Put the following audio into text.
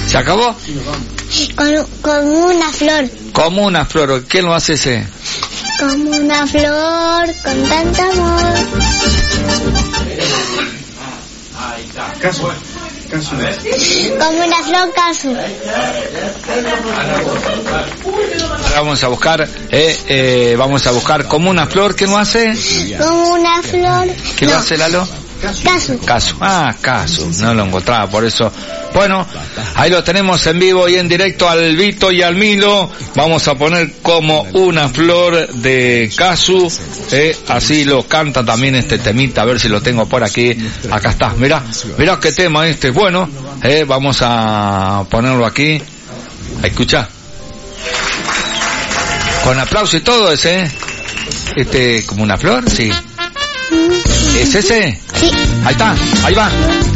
¿Se acabó? Como una flor. Como una flor. ¿Quién lo hace ese? Como una flor con tanto amor. Caso. Como una flor, caso. Ahora vamos a buscar como una flor. ¿Quién lo hace? Como una flor. ¿Qué lo hace, Lalo? Caso. Caso. No lo encontraba, por eso. Bueno, ahí lo tenemos en vivo y en directo al Vito y al Milo. Vamos a poner como una flor de Casu. Así lo canta también este temita, a ver si lo tengo por aquí. Acá está, mirá qué tema este. Bueno, vamos a ponerlo aquí. Escucha. Con aplauso y todo ese. Como una flor, sí. ¿Es ese? Sí. Ahí está, ahí va.